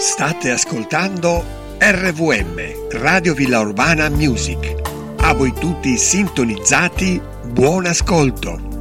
State ascoltando RVM, Radio Villa Urbana Music. A voi tutti sintonizzati, buon ascolto.